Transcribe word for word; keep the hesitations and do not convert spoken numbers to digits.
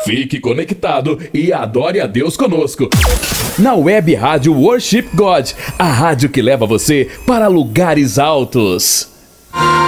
Fique conectado e adore a Deus conosco. Na Web Rádio Worship God, a rádio que leva você para lugares altos.